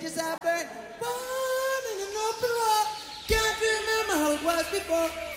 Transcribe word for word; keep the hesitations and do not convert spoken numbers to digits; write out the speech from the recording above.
bridges I burned, born in an open war. Can't remember how it was before.